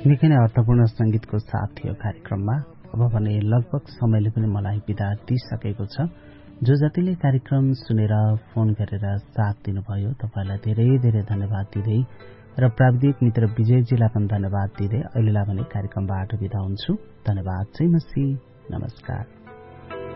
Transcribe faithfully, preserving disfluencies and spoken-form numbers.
निकै नै अर्थपूर्ण संगीतको साथ थियो कार्यक्रममा। अब भने लगभग समयले पनि मलाई बिदा दिइसकेको छ। जो जतिले कार्यक्रम सुनेर फोन गरेर साथ दिनुभयो तपाईलाई धेरै धेरै धन्यवाद दिँदै र प्राविधिक मित्र विजयजीलाई पनि धन्यवाद दिँदै अहिलेलाई भने कार्यक्रमबाट बिदा हुन्छु। धन्यवाद। जय मसी। नमस्कार।